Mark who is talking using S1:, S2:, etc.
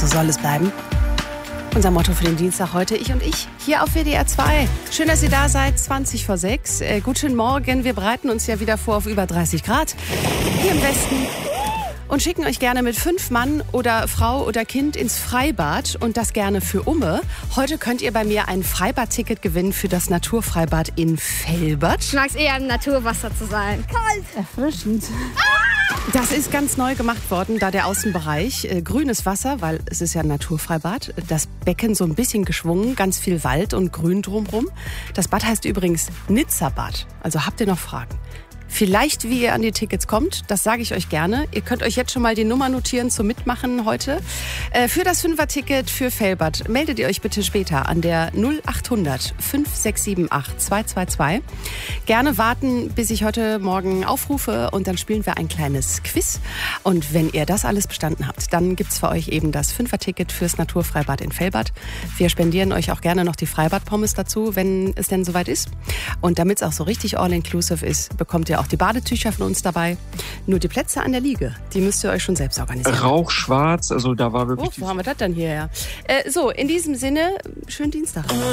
S1: So soll es bleiben. Unser Motto für den Dienstag heute, ich und ich, hier auf WDR 2. Schön, dass ihr da seid, 20 vor 6. Guten Morgen, wir bereiten uns ja wieder vor auf über 30 Grad hier im Westen. Und schicken euch gerne mit 5 Mann oder Frau oder Kind ins Freibad und das gerne für Umme. Heute könnt ihr bei mir ein Freibad-Ticket gewinnen für das Naturfreibad in Velbert.
S2: Ich mag es eher im Naturwasser zu sein. Kalt.
S3: Erfrischend.
S1: Das ist ganz neu gemacht worden, da der Außenbereich. Grünes Wasser, weil es ist ja ein Naturfreibad. Das Becken so ein bisschen geschwungen, ganz viel Wald und Grün drumherum. Das Bad heißt übrigens Nizza-Bad. Also habt ihr noch Fragen? Vielleicht, wie ihr an die Tickets kommt, das sage ich euch gerne. Ihr könnt euch jetzt schon mal die Nummer notieren zum Mitmachen heute. Für das 5er-Ticket für Velbert meldet ihr euch bitte später an der 0800 5678 222. Gerne warten, bis ich heute Morgen aufrufe und dann spielen wir ein kleines Quiz. Und wenn ihr das alles bestanden habt, dann gibt's für euch eben das 5er-Ticket fürs Naturfreibad in Velbert. Wir spendieren euch auch gerne noch die Freibad-Pommes dazu, wenn es denn soweit ist. Und damit es auch so richtig all-inclusive ist, bekommt ihr auch die Badetücher von uns dabei. Nur die Plätze an der Liege, die müsst ihr euch schon selbst organisieren.
S4: Rauchschwarz, also da war wirklich...
S1: Wo haben wir das denn hierher? So, in diesem Sinne, schönen Dienstag.